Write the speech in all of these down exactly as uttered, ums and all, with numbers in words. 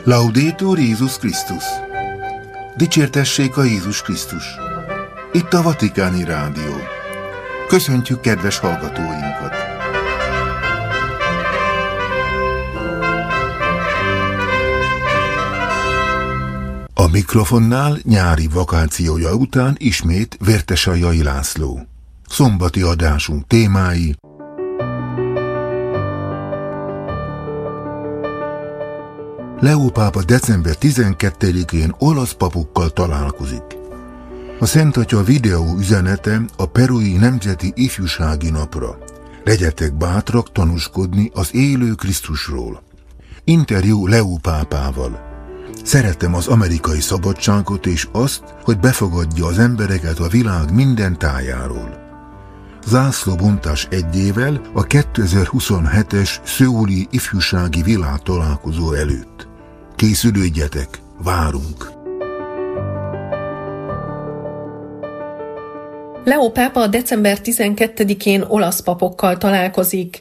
Laudetur Jézus Krisztus! Dicsértessék a Jézus Krisztus! Itt a Vatikáni Rádió. Köszöntjük kedves hallgatóinkat! A mikrofonnál nyári vakációja után ismét Vértesajai László. Szombati adásunk témái: Leó pápa december tizenkettedikén olasz papokkal találkozik. A Szent Atya videó üzenete a perui Nemzeti Ifjúsági Napra. Legyetek bátrak tanúskodni az élő Krisztusról. Interjú Leó pápával. Szeretem az amerikai szabadságot és azt, hogy befogadja az embereket a világ minden tájáról. Zászlóbontás egyével a kétezer-huszonhetes szöuli ifjúsági világtalálkozó előtt. Készülődjetek, várunk! Leó pápa december tizenkettedikén olasz papokkal találkozik.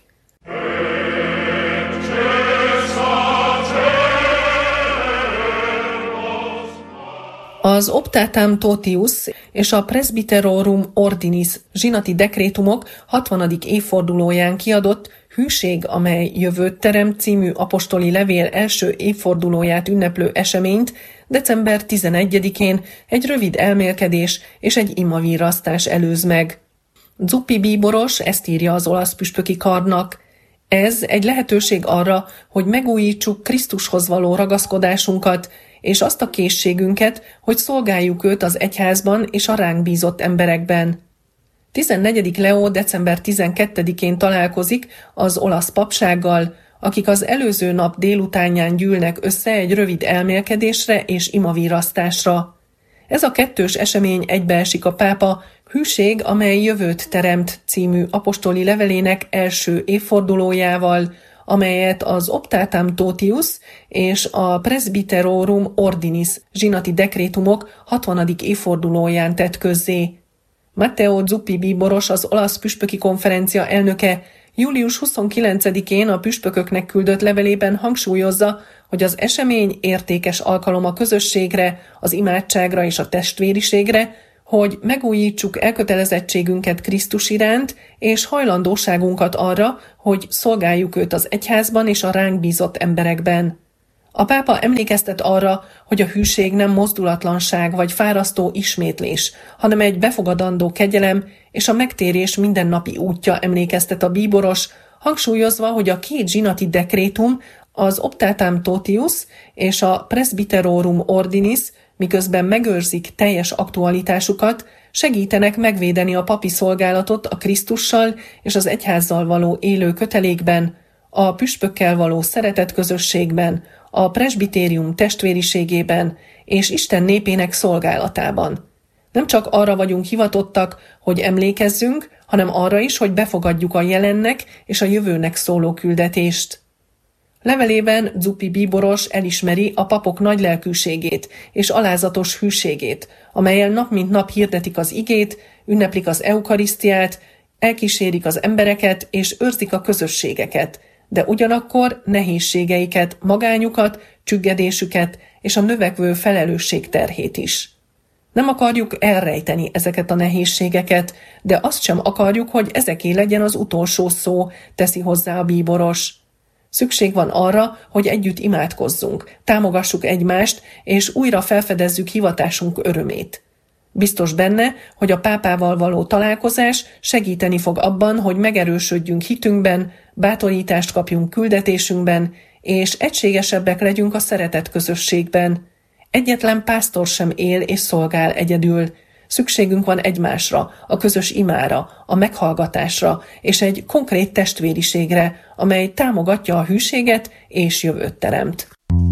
Az Optatam Totius és a Presbyterorum Ordinis zsinati dekrétumok hatvanadik évfordulóján kiadott Hűség, amely jövőt teremt című apostoli levél első évfordulóját ünneplő eseményt december tizenegyedikén egy rövid elmélkedés és egy imavirasztás előz meg. Zuppi bíboros ezt írja az olasz püspöki karnak. Ez egy lehetőség arra, hogy megújítsuk Krisztushoz való ragaszkodásunkat, és azt a készségünket, hogy szolgáljuk őt az egyházban és a ránk bízott emberekben. tizennegyedik Leó december tizenkettedikén találkozik az olasz papsággal, akik az előző nap délutánján gyűlnek össze egy rövid elmélkedésre és imavirasztásra. Ez a kettős esemény egybeesik a pápa Hűség, amely jövőt teremt című apostoli levelének első évfordulójával, amelyet az Optatam Totius és a Presbyterorum Ordinis zsinati dekrétumok hatvanadik évfordulóján tett közzé. Matteo Zuppi bíboros, az olasz püspöki konferencia elnöke július huszonkilencedikén a püspököknek küldött levelében hangsúlyozza, hogy az esemény értékes alkalom a közösségre, az imádságra és a testvériségre, hogy megújítsuk elkötelezettségünket Krisztus iránt, és hajlandóságunkat arra, hogy szolgáljuk őt az egyházban és a ránk bízott emberekben. A pápa emlékeztet arra, hogy a hűség nem mozdulatlanság vagy fárasztó ismétlés, hanem egy befogadandó kegyelem és a megtérés mindennapi útja, emlékeztet a bíboros, hangsúlyozva, hogy a két zsinati dekrétum, az Optatam Totius és a Presbyterorum Ordinis, miközben megőrzik teljes aktualitásukat, segítenek megvédeni a papi szolgálatot a Krisztussal és az egyházzal való élő kötelékben, a püspökkel való szeretetközösségben, a presbitérium testvériségében és Isten népének szolgálatában. Nem csak arra vagyunk hivatottak, hogy emlékezzünk, hanem arra is, hogy befogadjuk a jelennek és a jövőnek szóló küldetést. Levelében Zuppi bíboros elismeri a papok nagy lelkűségét és alázatos hűségét, amellyel nap mint nap hirdetik az igét, ünneplik az eukarisztiát, elkísérik az embereket és őrzik a közösségeket, de ugyanakkor nehézségeiket, magányukat, csüggedésüket és a növekvő felelősség terhét is. Nem akarjuk elrejteni ezeket a nehézségeket, de azt sem akarjuk, hogy ezeké legyen az utolsó szó, teszi hozzá a bíboros. Szükség van arra, hogy együtt imádkozzunk, támogassuk egymást, és újra felfedezzük hivatásunk örömét. Biztos benne, hogy a pápával való találkozás segíteni fog abban, hogy megerősödjünk hitünkben, bátorítást kapjunk küldetésünkben, és egységesebbek legyünk a szeretet közösségben. Egyetlen pásztor sem él és szolgál egyedül. Szükségünk van egymásra, a közös imára, a meghallgatásra és egy konkrét testvériségre, amely támogatja a hűséget és jövőt teremt.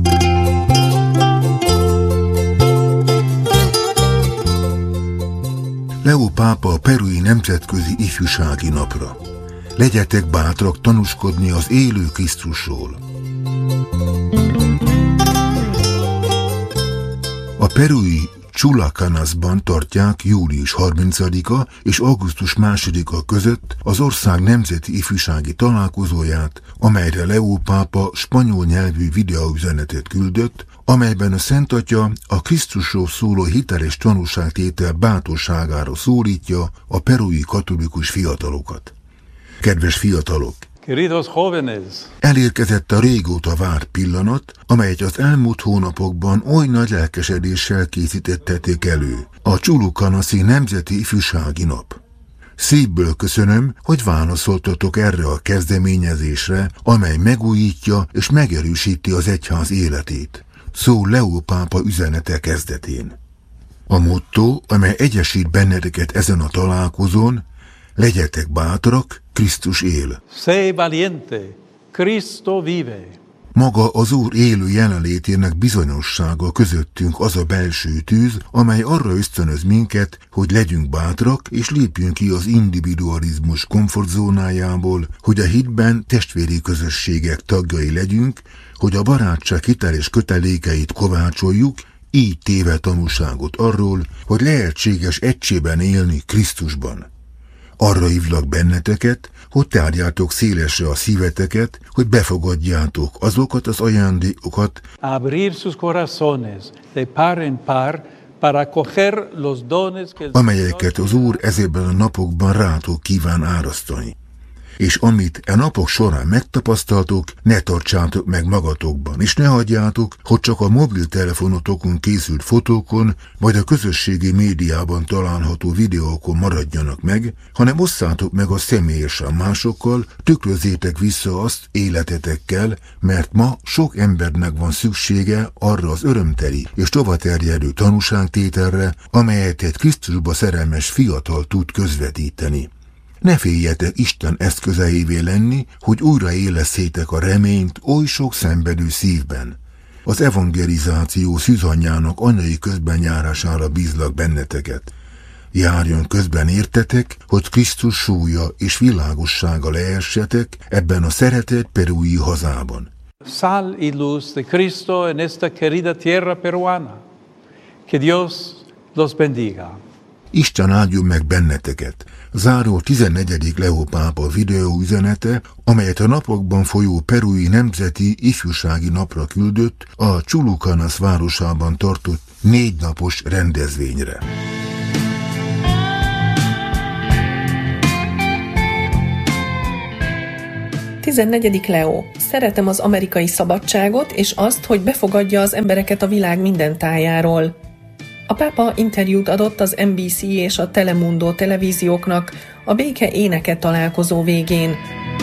Leó pápa a perui Nemzetközi Ifjúsági Napra. Legyetek bátrak tanúskodni az élő Krisztusról. A perui Chulacanasban tartják július harmincadika és augusztus másodika között az ország nemzeti ifjúsági találkozóját, amelyre Leó pápa spanyol nyelvű videóüzenetet küldött, amelyben a Szent Atya a Krisztusról szóló hiteles tanúságtétel bátorságára szólítja a perui katolikus fiatalokat. Kedves fiatalok! Queridos jóvenes! Elérkezett a régóta várt pillanat, amelyet az elmúlt hónapokban oly nagy lelkesedéssel készítették elő, a Chulucanasi Nemzeti Ifjúsági Nap. Szívből köszönöm, hogy válaszoltatok erre a kezdeményezésre, amely megújítja és megerősíti az egyház életét. Szól Leó pápa üzenete kezdetén. A motto, amely egyesít benneteket ezen a találkozón: legyetek bátrak, Krisztus él. Sé valiente, Cristo vive. Maga az Úr élő jelenlétének bizonyossága közöttünk az a belső tűz, amely arra ösztönöz minket, hogy legyünk bátrak és lépjünk ki az individualizmus komfortzónájából, hogy a hitben testvéri közösségek tagjai legyünk, hogy a barátság hiteles kötelékeit kovácsoljuk, így téve tanúságot arról, hogy lehetséges egységben élni Krisztusban. Arra hívlak benneteket, hogy tárjátok szélesre a szíveteket, hogy befogadjátok azokat az ajándékokat, Abrir sus corazones de par en par para acoger los dones que el amelyeket az Úr ezekben a napokban rátok kíván árasztani. És amit e napok során megtapasztaltok, ne tartsátok meg magatokban, és ne hagyjátok, hogy csak a mobiltelefonotokon készült fotókon, vagy a közösségi médiában található videókon maradjanak meg, hanem osszátok meg a személyesen másokkal, tükrözzétek vissza azt életetekkel, mert ma sok embernek van szüksége arra az örömteli és tovaterjedő tanúságtételre, amelyet egy Krisztusba szerelmes fiatal tud közvetíteni. Ne féljetek Isten eszközeivé lenni, hogy újraélesszétek a reményt oly sok szenvedő szívben. Az evangelizáció szűzanyjának anyai közbenjárására bízlak benneteket. Járjon közben értetek, hogy Krisztus súlya és világossága lehessetek ebben a szeretett perui hazában. Sal y luz de Cristo en esta querida tierra peruana. Que Dios los bendiga. Isten áldjon meg benneteket. Záró tizennegyedik Leó pápa videóüzenete, amelyet a napokban folyó perui nemzeti ifjúsági napra küldött a Chulucanas városában tartott négy napos rendezvényre. tizennegyedik Leó. Szeretem az amerikai szabadságot és azt, hogy befogadja az embereket a világ minden tájáról. A pápa interjút adott az en bé cé és a Telemundo televízióknak a béke éneke találkozó végén.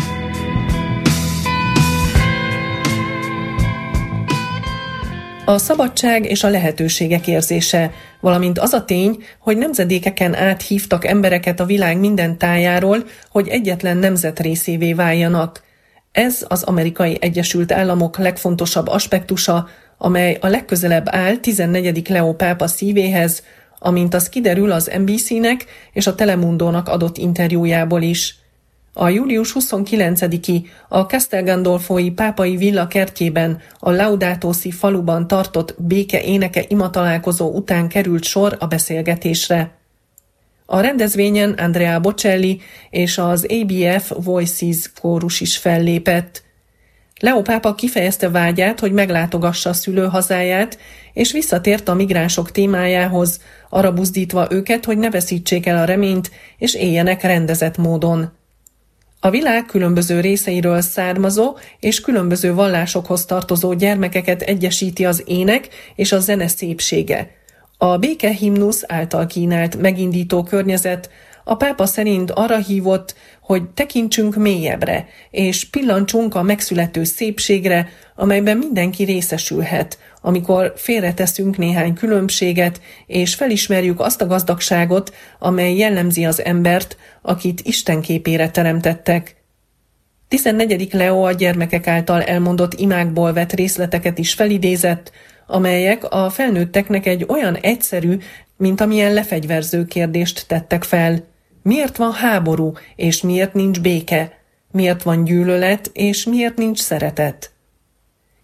A szabadság és a lehetőségek érzése, valamint az a tény, hogy nemzedékeken át hívtak embereket a világ minden tájáról, hogy egyetlen nemzet részévé váljanak. Ez az Amerikai Egyesült Államok legfontosabb aspektusa, amely a legközelebb áll tizennegyedik Leó pápa szívéhez, amint az kiderül az en bé cének és a Telemundónak adott interjújából is. A július huszonkilencediki a Castel Gandolfoi pápai villa kertjében, a Laudato Si faluban tartott béke éneke imatalálkozó után került sor a beszélgetésre. A rendezvényen Andrea Bocelli és az á bé ef Voices kórus is fellépett. Leó pápa kifejezte vágyát, hogy meglátogassa szülőhazáját, és visszatért a migránsok témájához, arra buzdítva őket, hogy ne veszítsék el a reményt, és éljenek rendezett módon. A világ különböző részeiről származó és különböző vallásokhoz tartozó gyermekeket egyesíti az ének és a zene szépsége. A békehimnusz által kínált megindító környezet a pápa szerint arra hívott, hogy tekintsünk mélyebbre, és pillancsunk a megszülető szépségre, amelyben mindenki részesülhet, amikor félreteszünk néhány különbséget, és felismerjük azt a gazdagságot, amely jellemzi az embert, akit Isten képére teremtettek. tizennegyedik Leó a gyermekek által elmondott imákból vett részleteket is felidézett, amelyek a felnőtteknek egy olyan egyszerű, mint amilyen lefegyverző kérdést tettek fel. Miért van háború, és miért nincs béke? Miért van gyűlölet, és miért nincs szeretet?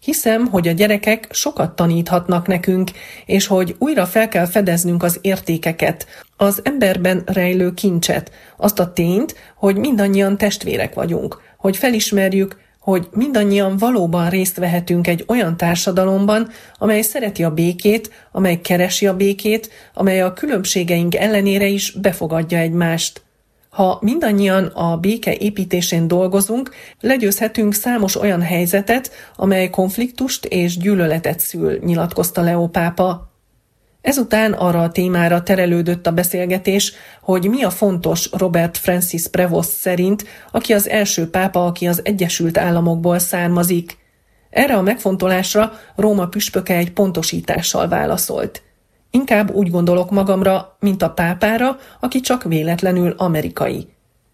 Hiszem, hogy a gyerekek sokat taníthatnak nekünk, és hogy újra fel kell fedeznünk az értékeket, az emberben rejlő kincset, azt a tényt, hogy mindannyian testvérek vagyunk, hogy felismerjük, hogy mindannyian valóban részt vehetünk egy olyan társadalomban, amely szereti a békét, amely keresi a békét, amely a különbségeink ellenére is befogadja egymást. Ha mindannyian a béke építésén dolgozunk, legyőzhetünk számos olyan helyzetet, amely konfliktust és gyűlöletet szül, nyilatkozta Leo pápa. Ezután arra a témára terelődött a beszélgetés, hogy mi a fontos Robert Francis Prevost szerint, aki az első pápa, aki az Egyesült Államokból származik. Erre a megfontolásra Róma püspöke egy pontosítással válaszolt. Inkább úgy gondolok magamra, mint a pápára, aki csak véletlenül amerikai.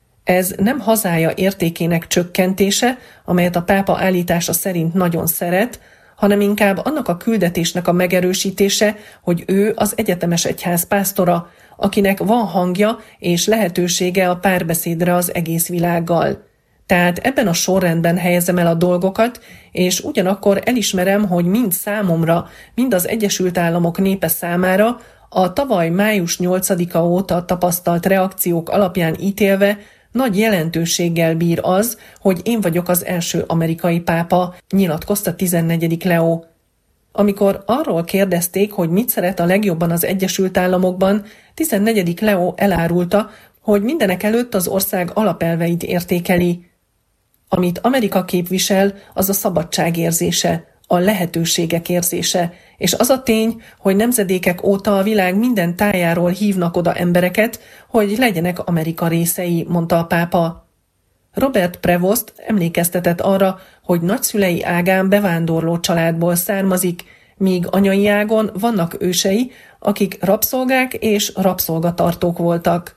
Ez nem hazája értékének csökkentése, amelyet a pápa állítása szerint nagyon szeret, hanem inkább annak a küldetésnek a megerősítése, hogy ő az egyetemes egyház pásztora, akinek van hangja és lehetősége a párbeszédre az egész világgal. Tehát ebben a sorrendben helyezem el a dolgokat, és ugyanakkor elismerem, hogy mind számomra, mind az Egyesült Államok népe számára a tavaly május nyolcadika óta tapasztalt reakciók alapján ítélve nagy jelentőséggel bír az, hogy én vagyok az első amerikai pápa, nyilatkozta tizennegyedik Leo. Amikor arról kérdezték, hogy mit szeret a legjobban az Egyesült Államokban, tizennegyedik Leo elárulta, hogy mindenek előtt az ország alapelveit értékeli. Amit Amerika képvisel, az a szabadság érzése, a lehetőségek érzése, és az a tény, hogy nemzedékek óta a világ minden tájáról hívnak oda embereket, hogy legyenek Amerika részei, mondta a pápa. Robert Prevost emlékeztetett arra, hogy nagyszülei ágán bevándorló családból származik, míg anyai ágon vannak ősei, akik rabszolgák és rabszolgatartók voltak.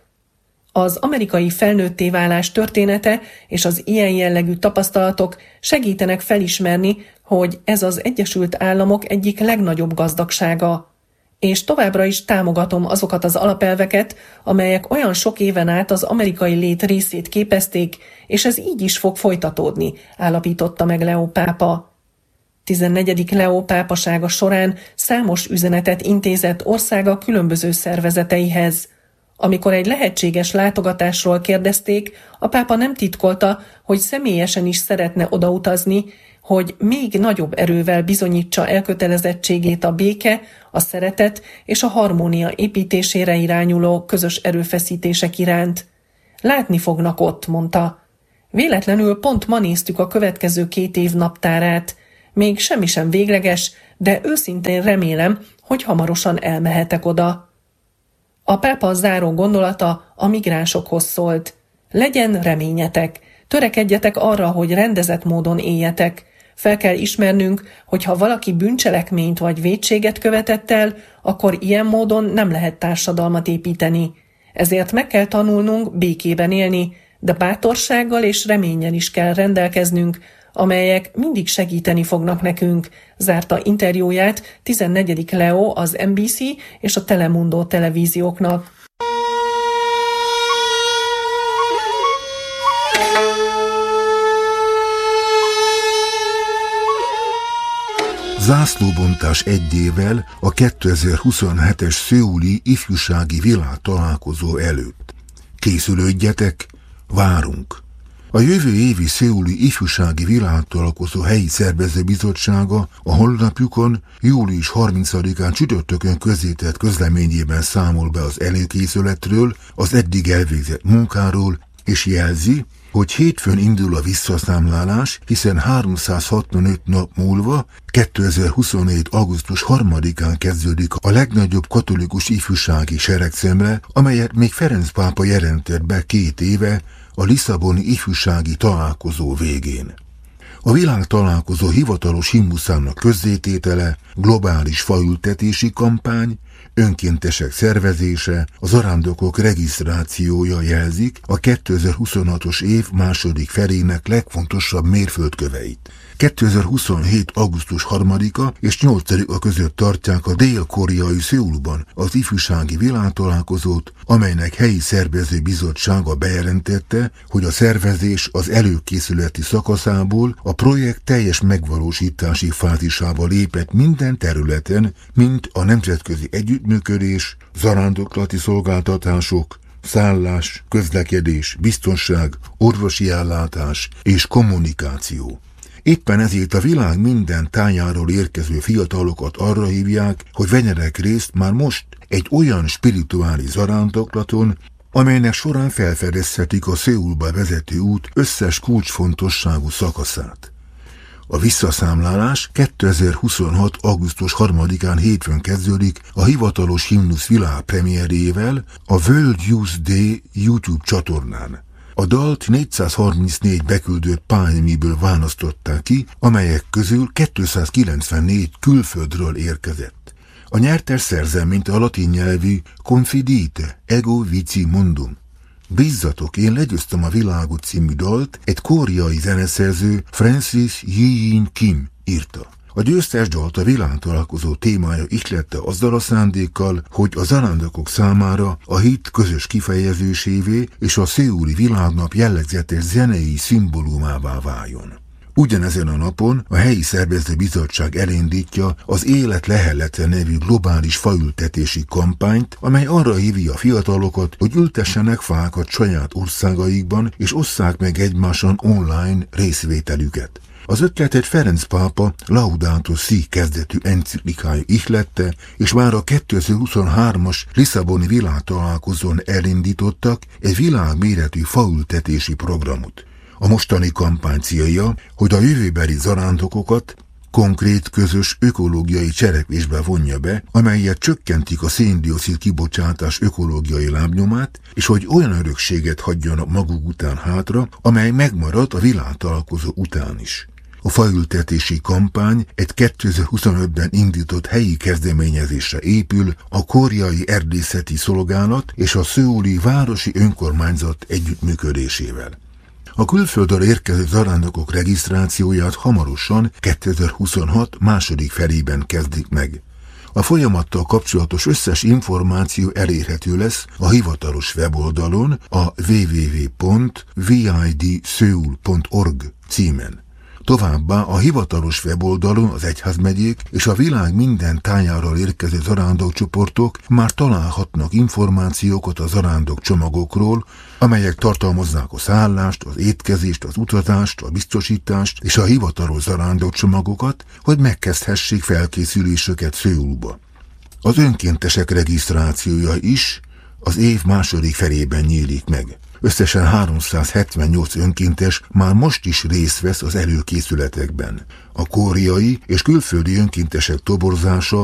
Az amerikai felnőtté válás története és az ilyen jellegű tapasztalatok segítenek felismerni, hogy ez az Egyesült Államok egyik legnagyobb gazdagsága. És továbbra is támogatom azokat az alapelveket, amelyek olyan sok éven át az amerikai lét részét képezték, és ez így is fog folytatódni, állapította meg Leo pápa. tizennegyedik Leo pápasága során számos üzenetet intézett országa különböző szervezeteihez. Amikor egy lehetséges látogatásról kérdezték, a pápa nem titkolta, hogy személyesen is szeretne odautazni, hogy még nagyobb erővel bizonyítsa elkötelezettségét a béke, a szeretet és a harmónia építésére irányuló közös erőfeszítések iránt. Látni fognak ott, mondta. Véletlenül pont ma néztük a következő két év naptárát. Még semmi sem végleges, de őszintén remélem, hogy hamarosan elmehetek oda. A pápa záró gondolata a migránsokhoz szólt. Legyen reményetek, törekedjetek arra, hogy rendezett módon éljetek. Fel kell ismernünk, hogy ha valaki bűncselekményt vagy vétséget követett el, akkor ilyen módon nem lehet társadalmat építeni. Ezért meg kell tanulnunk békében élni, de bátorsággal és reménnyel is kell rendelkeznünk, amelyek mindig segíteni fognak nekünk, zárta interjúját tizennegyedik Leo az en bé cé és a Telemundo televízióknak. Zászlóbontás egyével a kétezer-huszonhetes szöuli ifjúsági világtalálkozó előtt. Készülődjetek, várunk! A jövő évi szöuli ifjúsági világtalálkozó helyi szervezőbizottsága a honlapjukon július harmincadikán csütörtökön közzétett közleményében számol be az előkészületről, az eddig elvégzett munkáról, és jelzi, hogy hétfőn indul a visszaszámlálás, hiszen háromszázhatvanöt nap múlva, kétezer-huszonnégy. augusztus harmadikán kezdődik a legnagyobb katolikus ifjúsági seregszemle, amelyet még Ferenc pápa jelentett be két éve a lisszaboni ifjúsági találkozó végén. A világtalálkozó hivatalos himnuszának közzététele, globális faültetési kampány, önkéntesek szervezése, az zarándokok regisztrációja jelzik a kétezer-huszonhatos év második felének legfontosabb mérföldköveit. kétezer-huszonhét. augusztus harmadika és nyolcadika között tartják a dél-koreai Szöulban az ifjúsági világtalálkozót, amelynek helyi szervező bizottsága bejelentette, hogy a szervezés az előkészületi szakaszából a projekt teljes megvalósítási fázisába lépett minden területen, mint a nemzetközi együttműködés, zarándoklati szolgáltatások, szállás, közlekedés, biztonság, orvosi ellátás és kommunikáció. Éppen ezért a világ minden tájáról érkező fiatalokat arra hívják, hogy vegyenek részt már most egy olyan spirituális zarándoklaton, amelynek során felfedezhetik a Szöulba vezető út összes kulcsfontosságú szakaszát. A visszaszámlálás kétezer-huszonhat. augusztus harmadikán hétfőn kezdődik a hivatalos himnusz világpremierjével a World Youth Day YouTube csatornán. A dalt négyszázharmincnégy beküldött pályamiből választották ki, amelyek közül kétszázkilencvennégy külföldről érkezett. A nyertes szerzeményt a latin nyelvű Confidite, ego vici mundum. Bízzatok, én legyőztem a világot című dalt egy koreai zeneszerző Francis Yi-in Kim írta. A győztes dalt a világtalálkozó témája ihlette azzal a szándékkal, hogy a zarándokok számára a hit közös kifejezésévé és a szöuli világnap jellegzetes zenei szimbólumává váljon. Ugyanezen a napon a helyi szervező bizottság elindítja az Élet Lehellete nevű globális faültetési kampányt, amely arra hívja a fiatalokat, hogy ültessenek fákat saját országaikban és osszák meg egymáson online részvételüket. Az ötletet Ferenc pápa Laudato Si kezdetű enciklikája ihlette, és már a kétezer-huszonhármas Lisszaboni világtalálkozón elindítottak egy világméretű faültetési programot. A mostani kampány célja, hogy a jövőbeli zarándokokat konkrét közös ökológiai cselekvésbe vonja be, amelyet csökkentik a szén-dioxid kibocsátás ökológiai lábnyomát, és hogy olyan örökséget hagyjanak maguk után hátra, amely megmarad a világtalálkozó után is. A faültetési kampány egy kétezer-huszonötben indított helyi kezdeményezésre épül a koreai erdészeti szolgálat és a szöuli városi önkormányzat együttműködésével. A külföldről érkező zarándokok regisztrációját hamarosan kétezer-huszonhat második felében kezdik meg. A folyamattal kapcsolatos összes információ elérhető lesz a hivatalos weboldalon a double-u double-u double-u pont v i d seoul pont org címen. Továbbá a hivatalos weboldalon az egyházmegyék és a világ minden tájáról érkező zarándokcsoportok már találhatnak információkat a zarándok csomagokról, amelyek tartalmazzák a szállást, az étkezést, az utazást, a biztosítást és a hivatalos zarándokcsomagokat, hogy megkezdhessék felkészüléseket Szöulba. Az önkéntesek regisztrációja is az év második felében nyílik meg. Összesen háromszázhetvennyolc önkéntes már most is részt vesz az előkészületekben. A koreai és külföldi önkéntesek toborzása